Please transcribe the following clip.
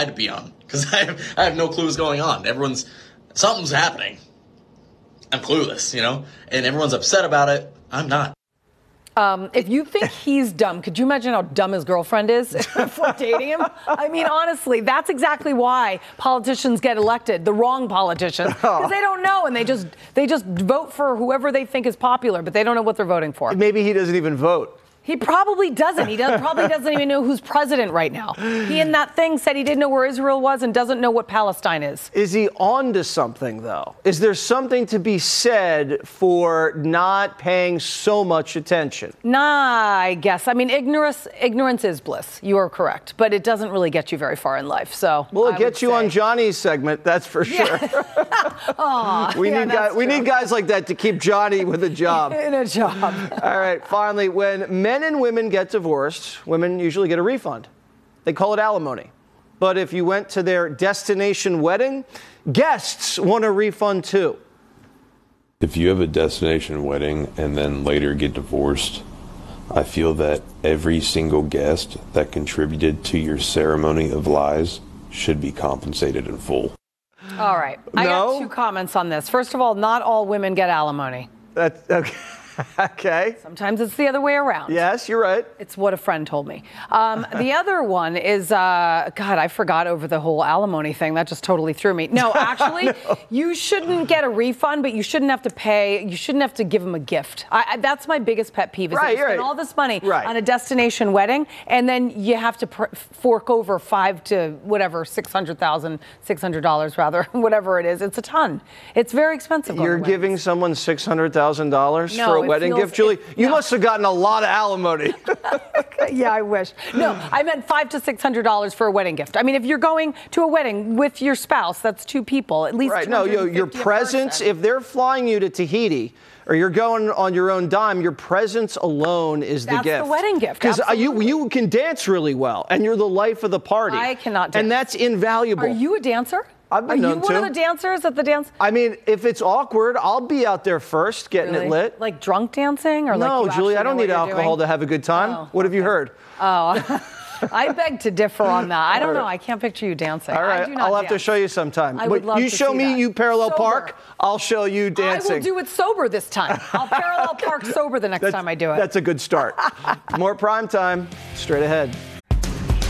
side to be on because I have no clue what's going on. Something's happening. I'm clueless, and everyone's upset about it. I'm not. If you think he's dumb, could you imagine how dumb his girlfriend is for dating him? I mean, honestly, that's exactly why politicians get elected, the wrong politicians, because they don't know and they just vote for whoever they think is popular, but they don't know what they're voting for. Maybe he doesn't even vote. He probably doesn't. He probably doesn't even know who's president right now. He in that thing said he didn't know where Israel was and doesn't know what Palestine is. Is he on to something, though? Is there something to be said for not paying so much attention? Nah, I guess. I mean, ignorance is bliss. You are correct. But it doesn't really get you very far in life. So, well, it gets you on Johnny's segment, that's for sure. Aw, we need guys like that to keep Johnny with a job. In a job. All right, finally, when men and women get divorced, women usually get a refund. They call it alimony. But if you went to their destination wedding, guests want a refund too. If you have a destination wedding and then later get divorced, I feel that every single guest that contributed to your ceremony of lies should be compensated in full. All right. I got two comments on this. First of all, not all women get alimony. That's okay. Okay. Sometimes it's the other way around. Yes, you're right. It's what a friend told me. The other one is, God, I forgot over the whole alimony thing. That just totally threw me. No, actually, no. You shouldn't get a refund, but you shouldn't have to pay. You shouldn't have to give them a gift. That's my biggest pet peeve. Is that you spend all this money on a destination wedding, and then you have to fork over $600,000 rather, whatever it is. It's a ton. It's very expensive. You're giving someone $600,000 for a wedding gift, Julie? You must have gotten a lot of alimony. Yeah, I wish. No, I meant $500 to $600 for a wedding gift. I mean, if you're going to a wedding with your spouse, that's two people, at least. Right. No, your presence, if they're flying you to Tahiti, or you're going on your own dime, your presence alone is the gift. That's the wedding gift. Because you can dance really well, and you're the life of the party. I cannot dance. And that's invaluable. Are you a dancer? I've been known to. Are you one of the dancers at the dance? I mean, if it's awkward, I'll be out there first, getting it lit. Like drunk dancing? Or no, like Julie, I don't need alcohol to have a good time. Oh, what have you heard? Oh, I beg to differ on that. I don't know. I can't picture you dancing. All right, I'll have to show you sometime. I would love to you show me you parallel park, I'll show you dancing. I will do it sober this time. I'll parallel park sober the next time I do it. That's a good start. More prime time straight ahead.